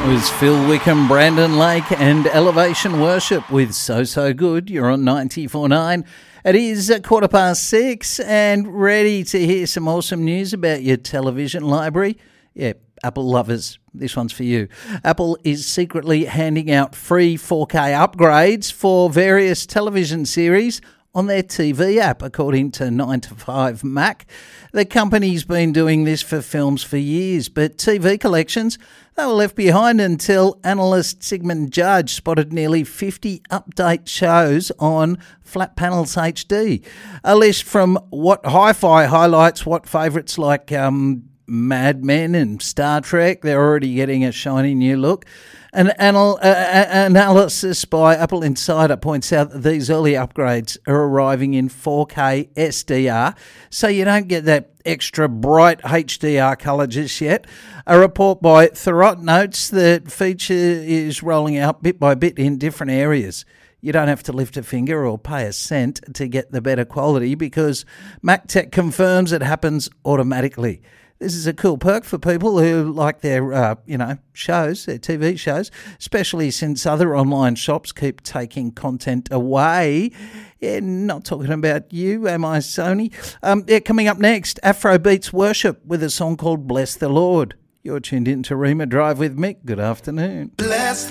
Was Phil Wickham, Brandon Lake and Elevation Worship with So Good. You're on 94.9. It is 6:15 and ready to hear some awesome news about your television library. Yeah, Apple lovers, this one's for you. Apple is secretly handing out free 4K upgrades for various television series on their TV app, according to 9to5Mac. The company's been doing this for films for years, but TV collections, they were left behind until analyst Sigmund Judge spotted nearly 50 update shows on Flat Panels HD. A list from What Hi-Fi highlights what favourites like Mad Men and Star Trek, they're already getting a shiny new look. An analysis by Apple Insider points out that these early upgrades are arriving in 4K SDR, so you don't get that extra bright HDR colour just yet. A report by Thurrott notes that feature is rolling out bit by bit in different areas. You don't have to lift a finger or pay a cent to get the better quality because MacTech confirms it happens automatically. This is a cool perk for people who like their, shows, their TV shows, especially since other online shops keep taking content away. Yeah, not talking about you, am I, Sony? Coming up next, Afrobeats Worship with a song called Bless the Lord. You're tuned in to Rima Drive with Mick. Good afternoon. Bless